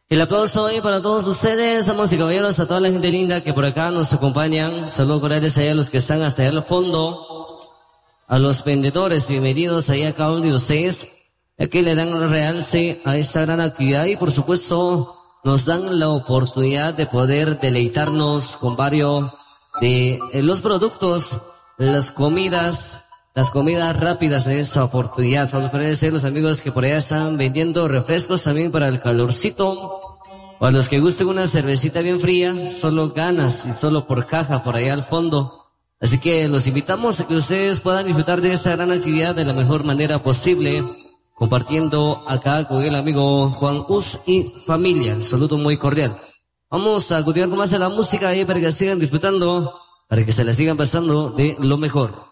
El aplauso hoy para todos ustedes, damas y caballeros, a toda la gente linda que por acá nos acompañan. Saludos cordiales allá a los que están hasta allá al fondo. A los vendedores, bienvenidos allá a cada uno de ustedes. Aquí le dan realce a esta gran actividad y por supuesto nos dan la oportunidad de poder deleitarnos con varios de los productos, las comidas rápidas en esta oportunidad. Saludos cordiales a los amigos que por allá están vendiendo refrescos también para el calorcito. O a los que gusten una cervecita bien fría, solo ganas y solo por caja por allá al fondo. Así que los invitamos a que ustedes puedan disfrutar de esta gran actividad de la mejor manera posible, compartiendo acá con el amigo Juan Us y familia. El saludo muy cordial. Vamos a continuar con más de la música ahí para que sigan disfrutando, para que se la sigan pasando de lo mejor.